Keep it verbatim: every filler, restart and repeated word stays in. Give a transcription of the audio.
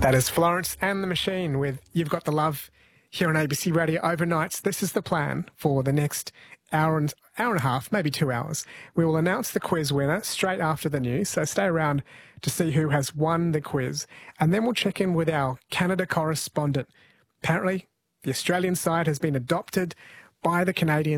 That is Florence and the Machine with You've Got the Love here on A B C Radio Overnights. This is the plan for the next hour and hour and a half, maybe two hours. We will announce the quiz winner straight after the news, so stay around to see who has won the quiz. And then we'll check in with our Canada correspondent. Apparently, the Australian side has been adopted by the Canadians.